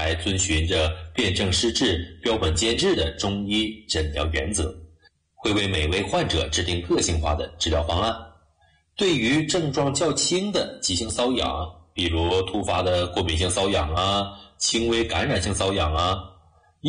还遵循着辨证施治、标本兼治的中医诊疗原则，会为每位患者制定个性化的治疗方案。对于症状较轻的急性瘙痒，比如突发的过敏性瘙痒啊、轻微感染性瘙痒啊，